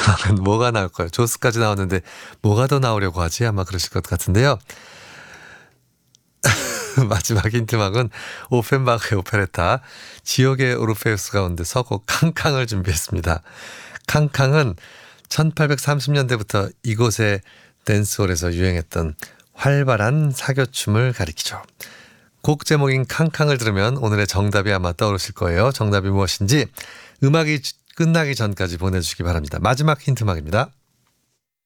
힌트막은 뭐가 나올까요? 조스까지 나왔는데 뭐가 더 나오려고 하지? 아마 그러실 것 같은데요. 마지막 힌트막은 오펜바흐의 오페레타 지옥의 오르페우스 가운데 서곡 캉캉을 준비했습니다. 캉캉은 1830년대부터 이곳의 댄스홀에서 유행했던 활발한 사교춤을 가리키죠. 곡 제목인 캉캉을 들으면 오늘의 정답이 아마 떠오르실 거예요. 정답이 무엇인지 음악이 끝나기 전까지 보내주시기 바랍니다. 마지막 힌트막입니다.